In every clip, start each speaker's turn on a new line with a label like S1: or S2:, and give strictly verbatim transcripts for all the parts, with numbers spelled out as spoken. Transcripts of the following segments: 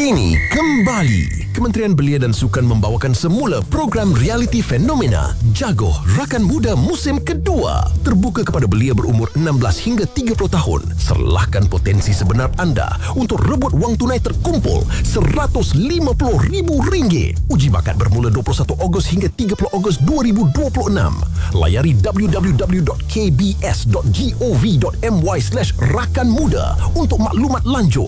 S1: Kini kembali Kementerian Belia dan Sukan membawakan semula program realiti fenomena Jagoh Rakan Muda musim kedua. Terbuka kepada belia berumur enam belas hingga tiga puluh tahun. Serlahkan potensi sebenar anda untuk rebut wang tunai terkumpul seratus lima puluh ribu ringgit. Uji bakat bermula dua puluh satu Ogos hingga tiga puluh Ogos dua ribu dua puluh enam. Layari w w w dot k b s dot gov dot my slash rakan muda untuk maklumat lanjut.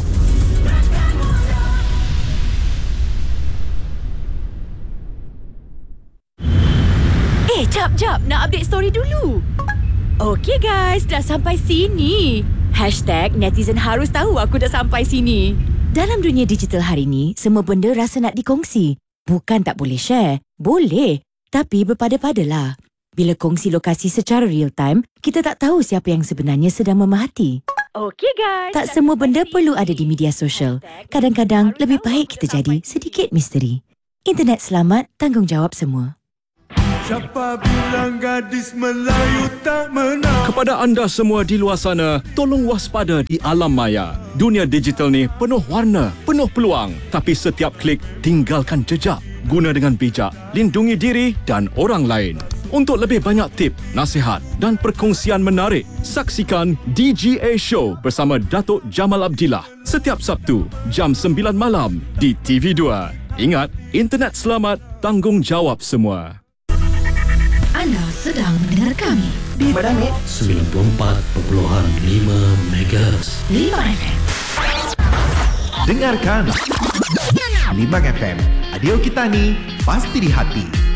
S2: Eh, jap, jap. Nak update story dulu. Okey guys, dah sampai sini. Hashtag netizen harus tahu aku dah sampai sini. Dalam dunia digital hari ni, semua benda rasa nak dikongsi. Bukan tak boleh share. Boleh. Tapi berpada-padalah. Bila kongsi lokasi secara real time, kita tak tahu siapa yang sebenarnya sedang memerhati. Okey guys. Tak semua benda perlu ada di media sosial. Kadang-kadang lebih baik kita jadi sedikit misteri. Internet selamat, tanggungjawab semua.
S3: Siapa bilang gadis Melayu tak menang?
S4: Kepada anda semua di luar sana, tolong waspada di alam maya. Dunia digital ni penuh warna, penuh peluang. Tapi setiap klik, tinggalkan jejak. Guna dengan bijak, lindungi diri dan orang lain. Untuk lebih banyak tip, nasihat dan perkongsian menarik, saksikan D G A Show bersama Datuk Jamal Abdillah setiap Sabtu, jam sembilan malam di T V dua. Ingat, internet selamat, tanggungjawab semua.
S2: Anda sedang mendengar kami
S5: di Badangit sembilan puluh empat perpuluhan lima megahertz.
S2: lima F M.
S6: Dengarkan lima F M. Adio kita ni pasti di hati.